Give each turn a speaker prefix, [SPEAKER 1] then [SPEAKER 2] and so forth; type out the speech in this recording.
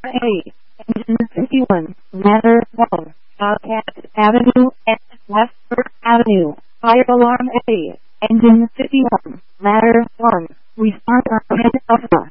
[SPEAKER 1] A. Engine 51, ladder 1, Bobcat Avenue, and Westford Avenue. Fire alarm A. Engine 51, ladder 1, respond ahead of us.